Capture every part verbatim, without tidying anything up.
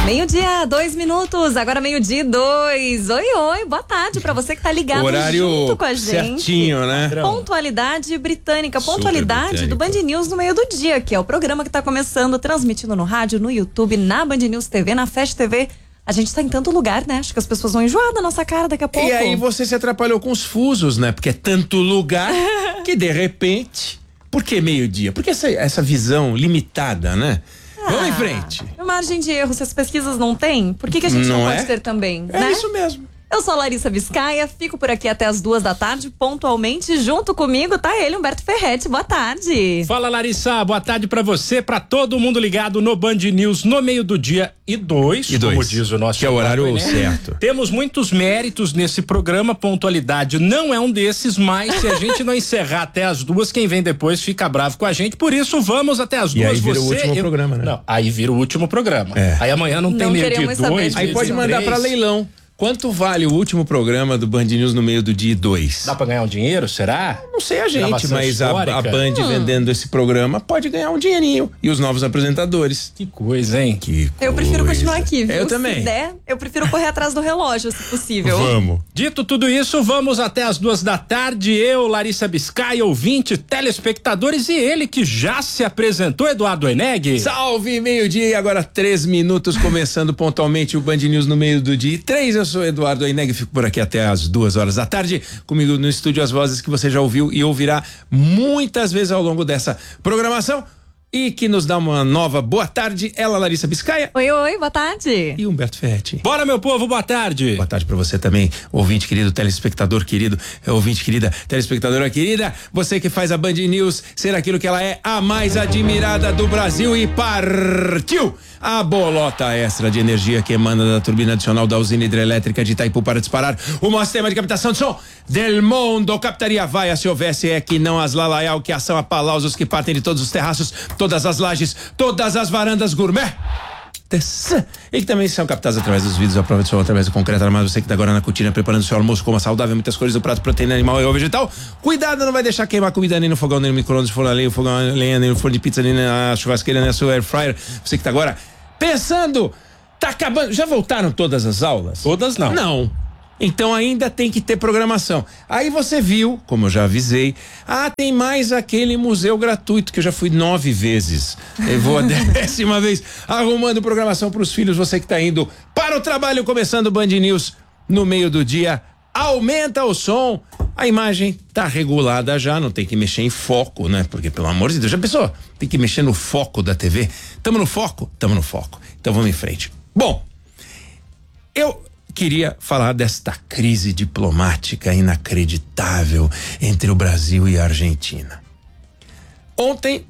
Meio-dia, dois minutos, agora meio-dia dois. Oi, oi, boa tarde pra você que tá ligado horário junto com a gente. Certinho, né? Pontualidade britânica, pontualidade do Band News no meio do dia, que é o programa que tá começando, transmitindo no rádio, no YouTube, na Band News T V, na Fast T V. A gente tá em tanto lugar, né? Acho que as pessoas vão enjoar da nossa cara daqui a pouco. E aí você se atrapalhou com os fusos, né? Porque é tanto lugar que de repente... Por que meio-dia? Porque essa, essa visão limitada, né? Ah, vamos em frente. Margem de erro, se as pesquisas não têm, por que, que a gente não, não pode é? ter também? É né? isso mesmo. Eu sou a Larissa Biscaia, fico por aqui até as duas da tarde, pontualmente. Junto comigo tá ele, Humberto Ferretti. Boa tarde. Fala, Larissa. Boa tarde pra você, pra todo mundo ligado no Band News no meio do dia e dois, e dois. como diz o nosso que é o horário né? certo. Temos muitos méritos nesse programa, pontualidade não é um desses, mas se a gente não encerrar até as duas, quem vem depois fica bravo com a gente. Por isso, vamos até as e duas. Aí vira você, o último eu... programa, né? Não, aí vira o último programa. É. Aí amanhã não tem não meio de dois. Aí pode mandar pra leilão. Quanto vale o último programa do Band News no meio do dia dois? Dá pra ganhar um dinheiro, será? Não sei a gente, Gravação mas a, a Band hum. vendendo esse programa pode ganhar um dinheirinho. E os novos apresentadores. Que coisa, hein? Que eu coisa. prefiro continuar aqui, viu? Eu se também. Der, eu prefiro correr atrás do relógio, se possível. Vamos. Dito tudo isso, vamos até as duas da tarde. Eu, Larissa Biscaia, ouvinte, telespectadores e ele que já se apresentou, Eduardo Oineg. Salve, meio-dia, agora três minutos, começando pontualmente o Band News no meio do dia. Três, eu sou Eduardo Oineg. Fico por aqui até às duas horas da tarde, comigo no estúdio as vozes que você já ouviu e ouvirá muitas vezes ao longo dessa programação e que nos dá uma nova boa tarde, ela, Larissa Biscaia. Oi, oi, boa tarde. E Humberto Ferretti. Bora, meu povo, boa tarde. Boa tarde pra você também, ouvinte querido, telespectador querido, ouvinte querida, telespectadora querida, você que faz a Band News ser aquilo que ela é, a mais admirada do Brasil, e partiu a bolota extra de energia que emana da turbina adicional da usina hidrelétrica de Itaipu para disparar o maior sistema de captação de som del mundo. Captaria vaia se houvesse é que não as lalaial, que ação a palausos que partem de todos os terraços, todas as lajes, todas as varandas gourmet. E que também são captadas através dos vídeos à prova de som, através do concreto armado. Você que tá agora na cortina preparando o seu almoço, coma saudável, muitas cores do prato, proteína animal e ou vegetal. Cuidado, não vai deixar queimar comida nem no fogão, nem no micro-ondas, forno a lenha, fogão a lenha, nem no forno de pizza, nem na churrasqueira, nem na sua air fryer. Você que tá agora pensando, tá acabando. Já voltaram todas as aulas? Todas não. Não. Então ainda tem que ter programação. Aí você viu, como eu já avisei, ah, tem mais aquele museu gratuito que eu já fui nove vezes. Eu vou a décima vez arrumando programação para os filhos. Você que está indo para o trabalho, começando o Band News no meio do dia, aumenta o som. A imagem tá regulada já, não tem que mexer em foco, né? Porque, pelo amor de Deus, já pensou? Tem que mexer no foco da T V. Tamo no foco? Tamo no foco. Então vamos em frente. Bom, eu queria falar desta crise diplomática inacreditável entre o Brasil e a Argentina. Ontem,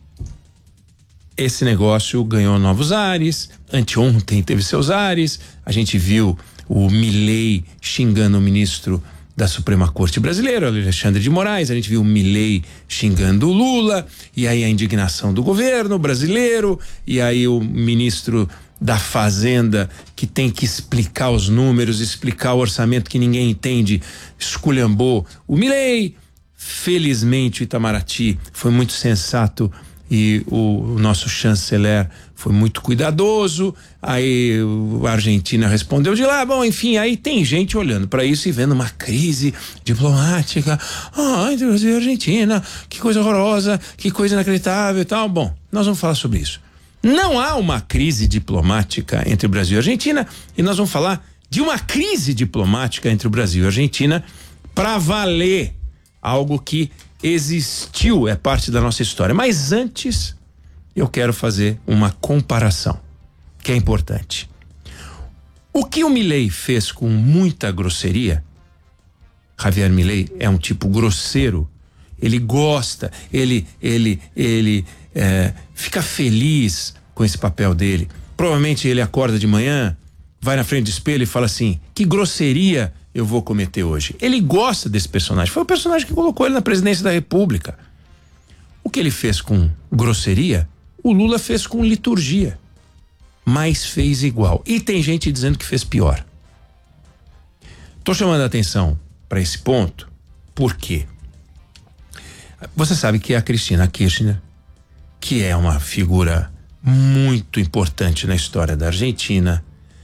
esse negócio ganhou novos ares, anteontem teve seus ares, a gente viu o Milei xingando o ministro da Suprema Corte Brasileira, Alexandre de Moraes, a gente viu o Milei xingando o Lula, e aí a indignação do governo brasileiro, e aí o ministro da Fazenda, que tem que explicar os números, explicar o orçamento que ninguém entende, esculhambou o Milei. Felizmente o Itamaraty foi muito sensato e o, o nosso chanceler foi muito cuidadoso. Aí a Argentina respondeu de lá. Bom, enfim, aí tem gente olhando para isso e vendo uma crise diplomática. Ah, entre Brasil e Argentina, que coisa horrorosa, que coisa inacreditável e tal. Bom, nós vamos falar sobre isso. Não há uma crise diplomática entre o Brasil e a Argentina, e nós vamos falar de uma crise diplomática entre o Brasil e a Argentina para valer, algo que existiu, é parte da nossa história. Mas antes, eu quero fazer uma comparação, que é importante. O que o Milei fez com muita grosseria, Javier Milei é um tipo grosseiro, ele gosta, ele, ele, ele é, fica feliz com esse papel dele. Provavelmente ele acorda de manhã, vai na frente do espelho e fala assim: que grosseria eu vou cometer hoje. Ele gosta desse personagem, foi o personagem que colocou ele na presidência da República. O que ele fez com grosseria, o Lula fez com liturgia, mas fez igual. E tem gente dizendo que fez pior. Tô chamando a atenção para esse ponto, por quê? Você sabe que a Cristina Kirchner, que é uma figura muito importante na história da Argentina,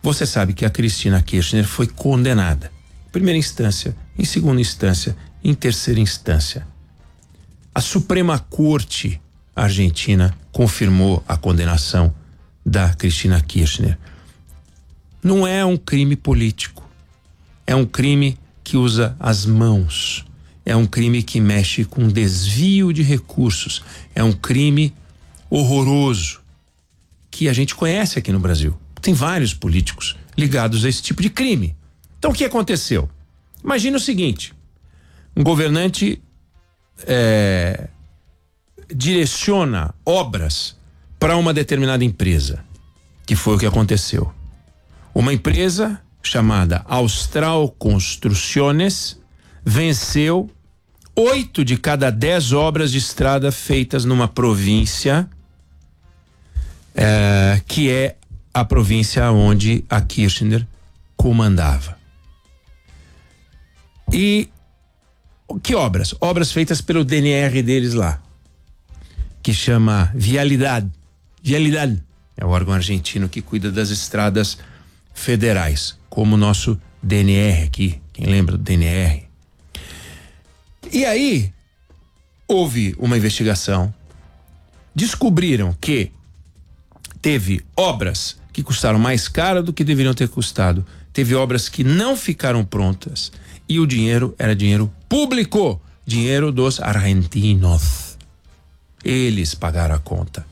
Você sabe que a Cristina Kirchner foi condenada. Em primeira instância, em segunda instância, em terceira instância. A Suprema Corte Argentina confirmou a condenação da Cristina Kirchner. Não é um crime político. É um crime que usa as mãos. É um crime que mexe com desvio de recursos. É um crime horroroso que a gente conhece aqui no Brasil. Tem vários políticos ligados a esse tipo de crime. Então o que aconteceu? Imagina o seguinte: um governante é, direciona obras para uma determinada empresa, que foi o que aconteceu. Uma empresa chamada Austral Construções venceu oito de cada dez obras de estrada feitas numa província é, que é a província onde a Kirchner comandava. E que obras? Obras feitas pelo D N R deles lá, que chama Vialidad. Vialidad é o órgão argentino que cuida das estradas federais, como o nosso D N R aqui. Quem lembra do D N R? E aí houve uma investigação, descobriram que teve obras que custaram mais caro do que deveriam ter custado, teve obras que não ficaram prontas e o dinheiro era dinheiro público, dinheiro dos argentinos. Eles pagaram a conta.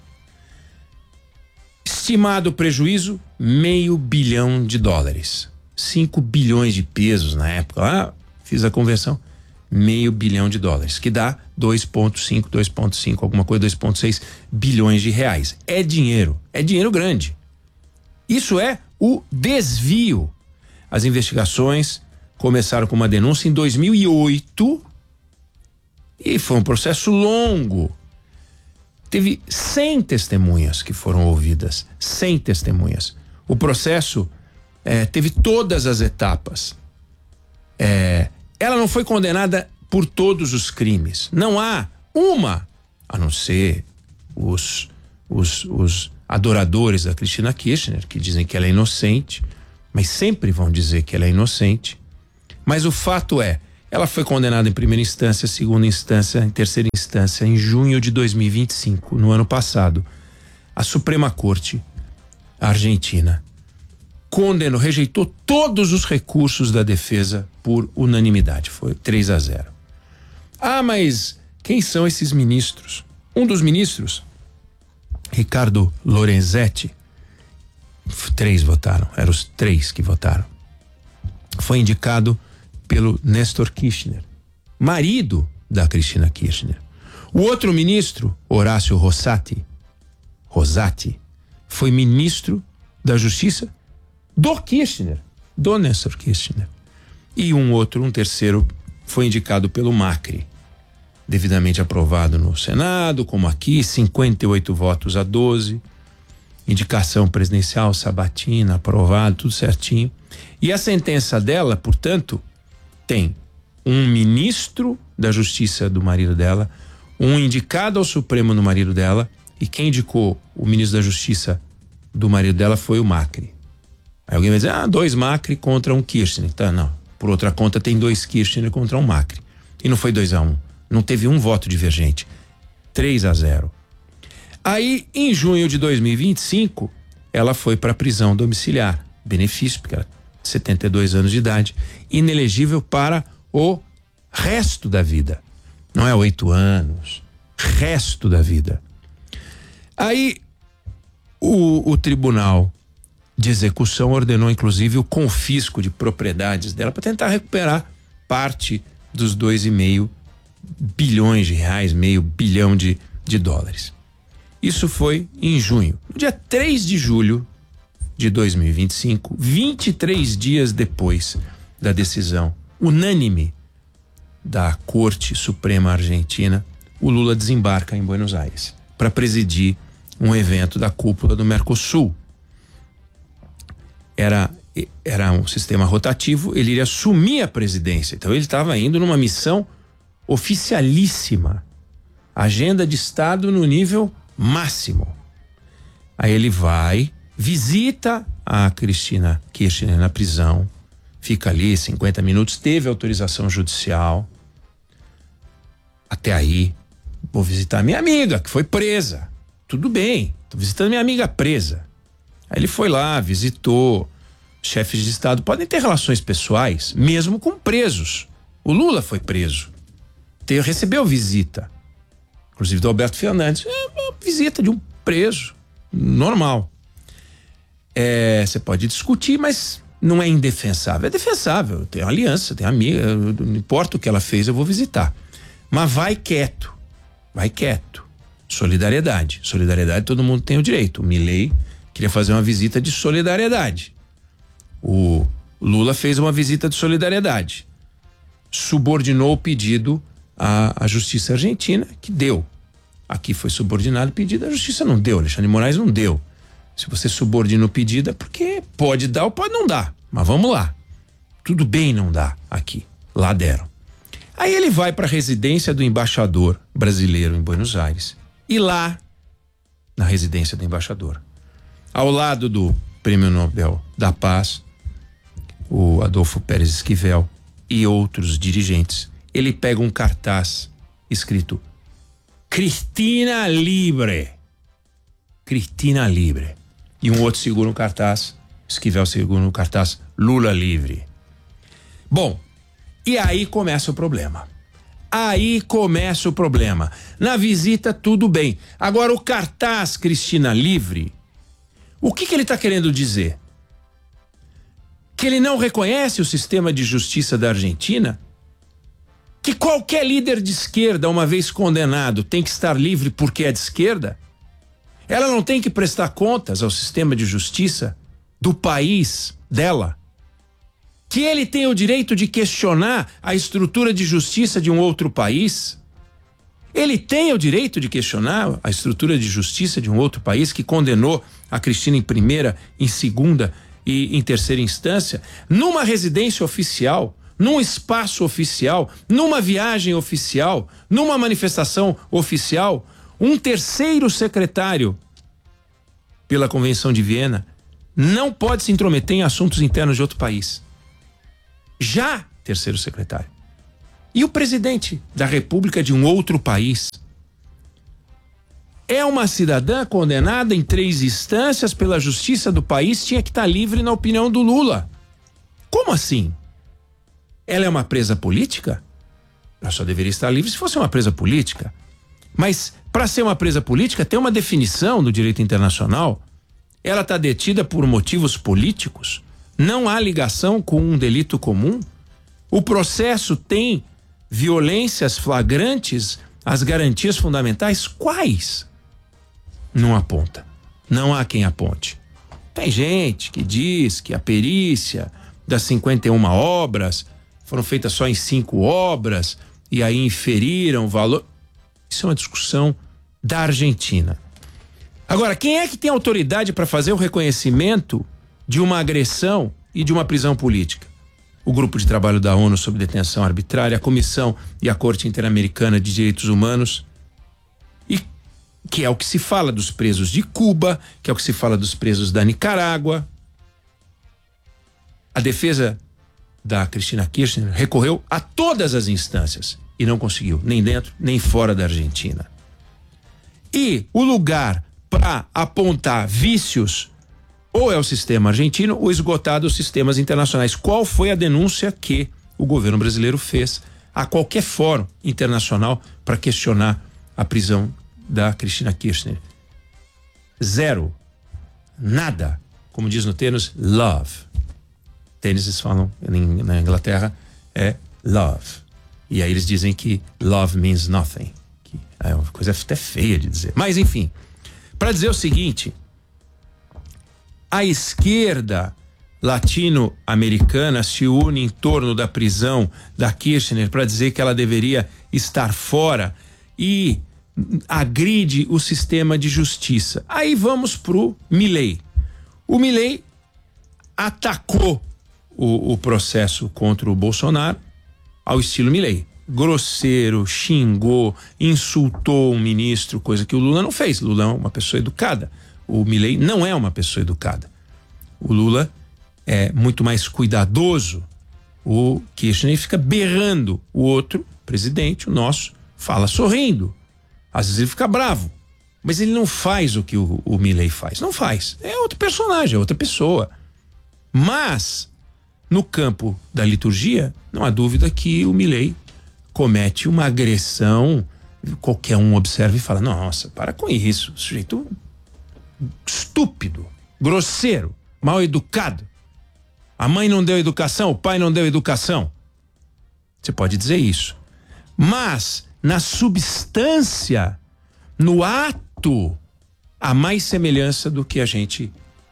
Estimado prejuízo, meio bilhão de dólares. Cinco bilhões de pesos na época. Ah, fiz a conversão. Meio bilhão de dólares, que dá dois ponto cinco, dois ponto cinco, alguma coisa, dois ponto seis bilhões de reais. É dinheiro, é dinheiro grande. Isso é o desvio. As investigações começaram com uma denúncia em dois mil e oito e foi um processo longo. Teve cem testemunhas que foram ouvidas, cem testemunhas. O processo é, teve todas as etapas. É, ela não foi condenada por todos os crimes. Não há uma, a não ser os, os, os adoradores da Cristina Kirchner, que dizem que ela é inocente, mas sempre vão dizer que ela é inocente. Mas o fato é, ela foi condenada em primeira instância, segunda instância, em terceira instância, em junho de dois mil e vinte e cinco, no ano passado. A Suprema Corte Argentina condenou, rejeitou todos os recursos da defesa por unanimidade. Foi três a zero. Ah, mas quem são esses ministros? Um dos ministros, Ricardo Lorenzetti, três votaram, eram os três que votaram. Foi indicado pelo Néstor Kirchner, marido da Cristina Kirchner. O outro ministro, Horácio Rosati, Rosati, foi ministro da Justiça do Kirchner, do Néstor Kirchner. E um outro, um terceiro, foi indicado pelo Macri, devidamente aprovado no Senado, como aqui, cinquenta e oito votos a doze, indicação presidencial, sabatina, aprovado, tudo certinho. E a sentença dela, portanto, tem um ministro da Justiça do marido dela, um indicado ao Supremo no marido dela, e quem indicou o ministro da Justiça do marido dela foi o Macri. Aí alguém vai dizer, ah, dois Macri contra um Kirchner. Tá, não. Por outra conta, tem dois Kirchner contra um Macri. E não foi dois a um. Não teve um voto divergente. três a zero. Aí, em junho de dois mil e vinte e cinco, ela foi para prisão domiciliar. Benefício, porque ela tinha setenta e dois anos de idade. Inelegível para o resto da vida. Não é oito anos. Resto da vida. Aí, o, o tribunal de execução ordenou inclusive o confisco de propriedades dela para tentar recuperar parte dos dois e meio bilhões de reais, meio bilhão de, de dólares. Isso foi em junho. No dia três de julho de dois mil e vinte e cinco, vinte e três dias depois da decisão unânime da Corte Suprema Argentina, o Lula desembarca em Buenos Aires para presidir um evento da cúpula do Mercosul. Era, era um sistema rotativo, ele iria assumir a presidência. Então ele estava indo numa missão oficialíssima. Agenda de Estado no nível máximo. Aí ele vai, visita a Cristina Kirchner na prisão, fica ali cinquenta minutos, teve autorização judicial. Até aí, vou visitar minha amiga, que foi presa. Tudo bem, tô visitando minha amiga presa. Aí ele foi lá, visitou. Chefes de Estado podem ter relações pessoais, mesmo com presos. O Lula foi preso. Te, recebeu visita. Inclusive do Alberto Fernandes. É uma visita de um preso. Normal. É, você pode discutir, mas não é indefensável. É defensável. Eu tenho aliança, tenho amiga. Não importa o que ela fez, eu vou visitar. Mas vai quieto. Vai quieto. Solidariedade. Solidariedade todo mundo tem o direito. O Milei queria fazer uma visita de solidariedade. O Lula fez uma visita de solidariedade. Subordinou o pedido à, à justiça argentina, que deu. Aqui foi subordinado o pedido, a justiça não deu. Alexandre de Moraes não deu. Se você subordina o pedido é porque pode dar ou pode não dar. Mas vamos lá. Tudo bem não dá aqui. Lá deram. Aí ele vai para a residência do embaixador brasileiro em Buenos Aires. E lá, na residência do embaixador, ao lado do Prêmio Nobel da Paz, o Adolfo Pérez Esquivel e outros dirigentes, ele pega um cartaz escrito Cristina Libre. Cristina Libre. E um outro segura um cartaz, Esquivel segura um cartaz, Lula Livre. Bom, e aí começa o problema. Aí começa o problema. Na visita tudo bem. Agora o cartaz Cristina Livre, o que que ele está querendo dizer? Que ele não reconhece o sistema de justiça da Argentina? Que qualquer líder de esquerda, uma vez condenado, tem que estar livre porque é de esquerda? Ela não tem que prestar contas ao sistema de justiça do país dela? Que ele tem o direito de questionar a estrutura de justiça de um outro país? Ele tem o direito de questionar a estrutura de justiça de um outro país que condenou a Cristina em primeira, em segunda e em terceira instância, numa residência oficial, num espaço oficial, numa viagem oficial, numa manifestação oficial? Um terceiro secretário, pela Convenção de Viena, não pode se intrometer em assuntos internos de outro país. Já terceiro secretário. E o presidente da República de um outro país é uma cidadã condenada em três instâncias pela justiça do país, tinha que estar livre na opinião do Lula. Como assim? Ela é uma presa política? Ela só deveria estar livre se fosse uma presa política. Mas para ser uma presa política tem uma definição do direito internacional. Ela está detida por motivos políticos. Não há ligação com um delito comum. O processo tem violências flagrantes às garantias fundamentais. Quais? Não aponta. Não há quem aponte. Tem gente que diz que a perícia das cinquenta e uma obras foram feitas só em cinco obras e aí inferiram o valor. Isso é uma discussão da Argentina. Agora, quem é que tem autoridade para fazer o reconhecimento de uma agressão e de uma prisão política? O Grupo de Trabalho da ONU sobre Detenção Arbitrária, a Comissão e a Corte Interamericana de Direitos Humanos, e que é o que se fala dos presos de Cuba, que é o que se fala dos presos da Nicarágua. A defesa da Cristina Kirchner recorreu a todas as instâncias e não conseguiu, nem dentro nem fora da Argentina. E o lugar para apontar vícios ou é o sistema argentino ou esgotado os sistemas internacionais. Qual foi a denúncia que o governo brasileiro fez a qualquer fórum internacional para questionar a prisão da Cristina Kirchner? Zero. Nada. Como diz no tênis, love. Tênis eles falam em, na Inglaterra é love. E aí eles dizem que love means nothing. Que é uma coisa até feia de dizer. Mas enfim, para dizer o seguinte, a esquerda latino-americana se une em torno da prisão da Kirchner para dizer que ela deveria estar fora e agride o sistema de justiça. Aí vamos pro Milei. O Milei atacou o, o processo contra o Bolsonaro ao estilo Milei. Grosseiro, xingou, insultou um ministro, coisa que o Lula não fez. Lula é uma pessoa educada. O Milei não é uma pessoa educada. O Lula é muito mais cuidadoso. O Kirchner fica berrando. O outro, presidente, o nosso, fala sorrindo. Às vezes ele fica bravo. Mas ele não faz o que o, o Milei faz. Não faz. É outro personagem, é outra pessoa. Mas, no campo da liturgia, não há dúvida que o Milei comete uma agressão. Qualquer um observa e fala, nossa, para com isso. Sujeito estúpido, grosseiro, mal educado. A mãe não deu educação, o pai não deu educação. Você pode dizer isso. Mas, na substância, no ato, há mais semelhança do que a gente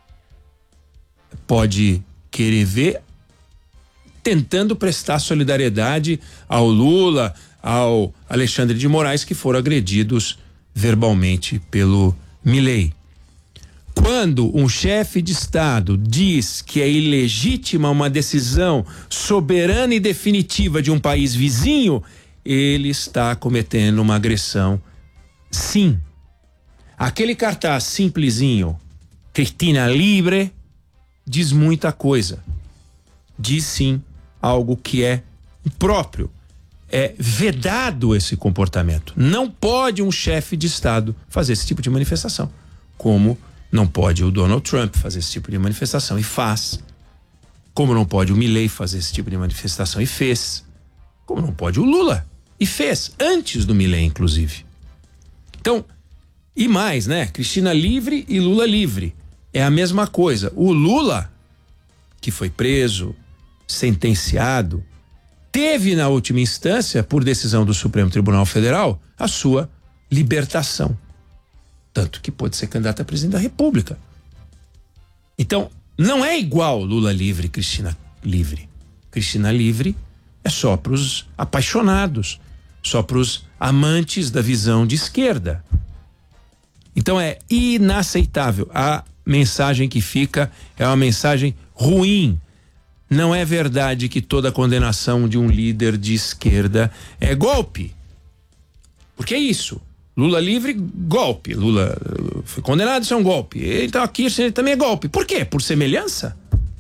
pode querer ver, tentando prestar solidariedade ao Lula, ao Alexandre de Moraes, que foram agredidos verbalmente pelo Milei. Quando um chefe de Estado diz que é ilegítima uma decisão soberana e definitiva de um país vizinho, ele está cometendo uma agressão. Sim. Aquele cartaz simplesinho, Cristina livre, diz muita coisa. Diz sim algo que é impróprio. É vedado esse comportamento. Não pode um chefe de Estado fazer esse tipo de manifestação. Como não pode o Donald Trump fazer esse tipo de manifestação e faz. Como não pode o Milei fazer esse tipo de manifestação e fez. Como não pode o Lula e fez, antes do Milei, inclusive. Então, e mais, né? Cristina livre e Lula livre. É a mesma coisa. O Lula, que foi preso, sentenciado, teve na última instância, por decisão do Supremo Tribunal Federal, a sua libertação. Tanto que pode ser candidato a presidente da República. Então, não é igual Lula livre e Cristina livre. Cristina livre é só para os apaixonados, só para os amantes da visão de esquerda. Então é inaceitável. A mensagem que fica é uma mensagem ruim. Não é verdade que toda condenação de um líder de esquerda é golpe. Porque é isso. Lula livre, golpe. Lula foi condenado, isso é um golpe. Então aqui também é golpe. Por quê? Por semelhança?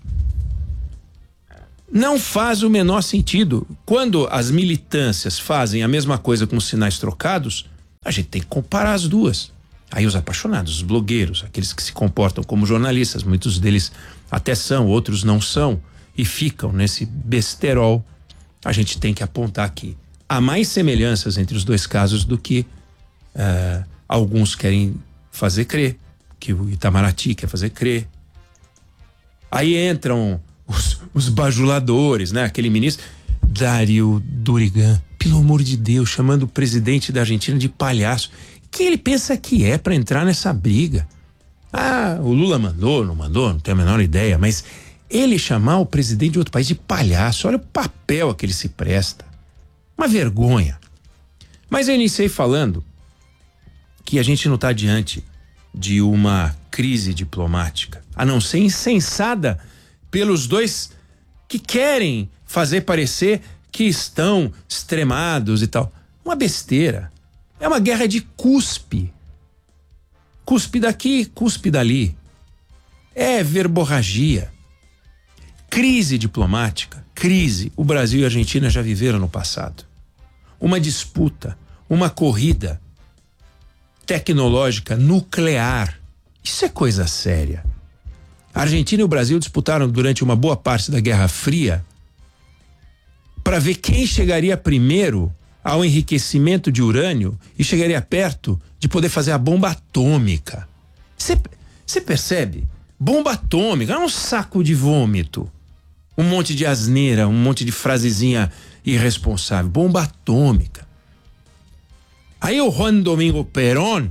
Não faz o menor sentido. Quando as militâncias fazem a mesma coisa com sinais trocados, a gente tem que comparar as duas. Aí os apaixonados, os blogueiros, aqueles que se comportam como jornalistas, muitos deles até são, outros não são, e ficam nesse besterol, a gente tem que apontar que há mais semelhanças entre os dois casos do que uh, alguns querem fazer crer, que o Itamaraty quer fazer crer. Aí entram os, os bajuladores, né? Aquele ministro, Dario Durigan, pelo amor de Deus, chamando o presidente da Argentina de palhaço. Quem ele pensa que é para entrar nessa briga? Ah, o Lula mandou, não mandou, não tenho a menor ideia, mas ele chamar o presidente de outro país de palhaço, olha o papel a que ele se presta. Uma vergonha. Mas eu iniciei falando que a gente não está diante de uma crise diplomática, a não ser insensada pelos dois que querem fazer parecer que estão extremados e tal. Uma besteira. É uma guerra de cuspe. Cuspe daqui, cuspe dali. É verborragia. Crise diplomática, crise, o Brasil e a Argentina já viveram no passado. Uma disputa, uma corrida tecnológica nuclear. Isso é coisa séria. A Argentina e o Brasil disputaram durante uma boa parte da Guerra Fria para ver quem chegaria primeiro ao enriquecimento de urânio e chegaria perto de poder fazer a bomba atômica. Você percebe? Bomba atômica, não é um saco de vômito. Um monte de asneira, um monte de frasezinha irresponsável. Bomba atômica. Aí o Juan Domingo Perón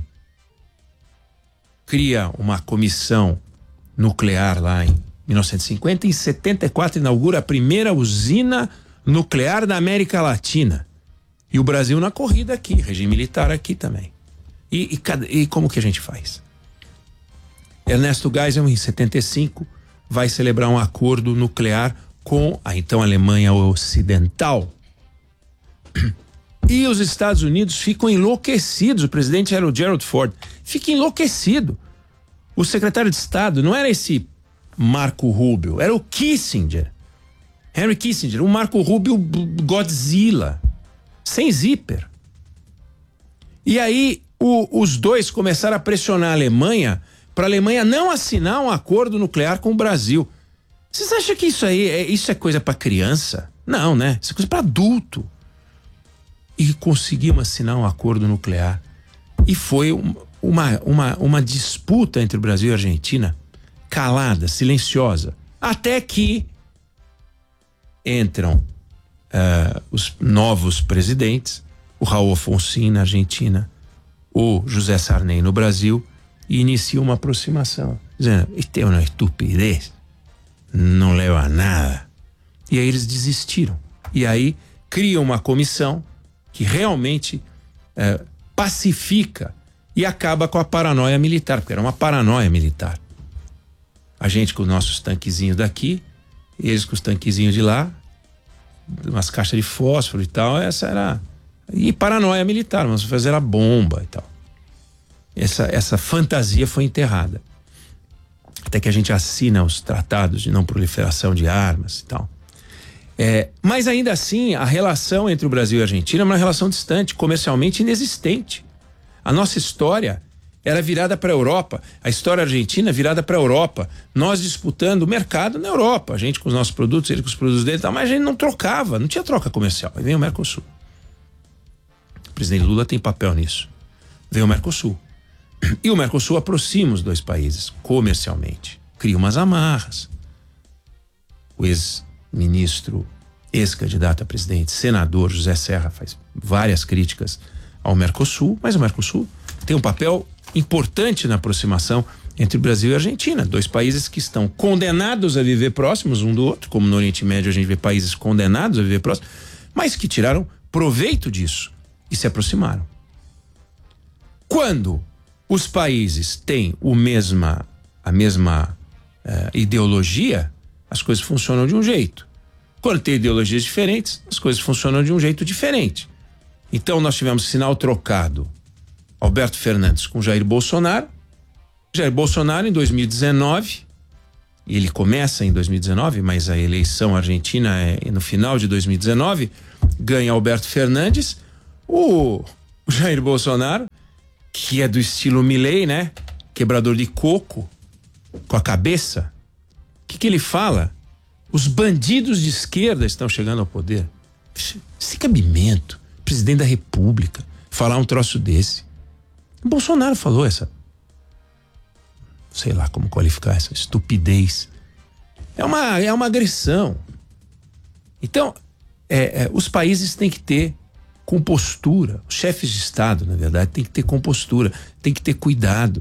cria uma comissão nuclear lá em mil novecentos e cinquenta e em setenta e quatro inaugura a primeira usina nuclear da América Latina. E o Brasil na corrida aqui, regime militar aqui também. E, e, e como que a gente faz? Ernesto Geisel, em setenta e cinco, vai celebrar um acordo nuclear com a então Alemanha Ocidental. E os Estados Unidos ficam enlouquecidos. O presidente era o Gerald Ford. Fica enlouquecido. O secretário de Estado não era esse Marco Rubio, era o Kissinger. Henry Kissinger, o Marco Rubio Godzilla, sem zíper. E aí o, os dois começaram a pressionar a Alemanha para a Alemanha não assinar um acordo nuclear com o Brasil. Vocês acham que isso aí é, isso é coisa para criança? Não, né? Isso é coisa para adulto. E conseguimos assinar um acordo nuclear. E foi um, uma, uma, uma disputa entre o Brasil e a Argentina, calada, silenciosa, até que entram uh, os novos presidentes, o Raul Alfonsín na Argentina, o José Sarney no Brasil, e inicia uma aproximação, dizendo, isto é uma estupidez, não leva a nada. E aí eles desistiram. E aí criam uma comissão que realmente uh, pacifica e acaba com a paranoia militar, porque era uma paranoia militar. A gente com os nossos tanquezinhos daqui, eles com os tanquezinhos de lá, umas caixas de fósforo e tal, essa era... E paranoia militar, vamos fazer a bomba e tal. Essa, essa fantasia foi enterrada. Até que a gente assina os tratados de não proliferação de armas e tal. É, mas ainda assim, a relação entre o Brasil e a Argentina é uma relação distante, comercialmente inexistente. A nossa história era virada para a Europa, a história argentina é virada para a Europa, nós disputando o mercado na Europa, a gente com os nossos produtos, ele com os produtos dele, mas a gente não trocava, não tinha troca comercial. Aí vem o Mercosul. O presidente Lula tem papel nisso. Vem o Mercosul. E o Mercosul aproxima os dois países comercialmente, cria umas amarras. O ex-ministro, ex-candidato a presidente, senador José Serra faz várias críticas ao Mercosul, mas o Mercosul tem um papel importante na aproximação entre o Brasil e a Argentina, dois países que estão condenados a viver próximos um do outro, como no Oriente Médio a gente vê países condenados a viver próximos, mas que tiraram proveito disso e se aproximaram. Quando os países têm o mesma, a mesma uh, ideologia, as coisas funcionam de um jeito. Quando tem ideologias diferentes, as coisas funcionam de um jeito diferente. Então nós tivemos sinal trocado Alberto Fernandes com Jair Bolsonaro. Jair Bolsonaro em dois mil e dezenove, e ele começa em dois mil e dezenove, mas a eleição argentina é no final de dois mil e dezenove, ganha Alberto Fernandes. O Jair Bolsonaro, que é do estilo Milei, né? Quebrador de coco, com a cabeça. O que que ele fala? Os bandidos de esquerda estão chegando ao poder. Esse cabimento, presidente da República, falar um troço desse. O Bolsonaro falou essa, sei lá como qualificar essa estupidez. É uma, é uma agressão. Então, é, é, os países têm que ter compostura. Os chefes de Estado, na verdade, têm que ter compostura, têm que ter cuidado.